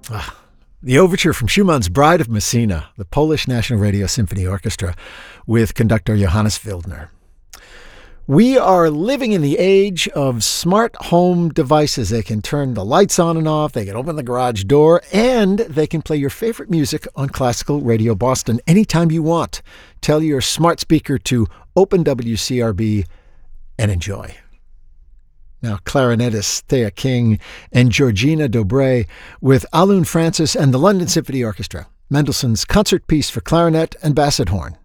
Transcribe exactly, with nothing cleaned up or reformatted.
Ah, the overture from Schumann's Bride of Messina, the Polish National Radio Symphony Orchestra, with conductor Johannes Wildner. We are living in the age of smart home devices. They can turn the lights on and off, they can open the garage door, and they can play your favorite music on Classical Radio Boston anytime you want. Tell your smart speaker to open W C R B and enjoy. Now, clarinetist Thea King and Georgina Dobre with Alun Francis and the London Symphony Orchestra, Mendelssohn's concert piece for clarinet and basset horn.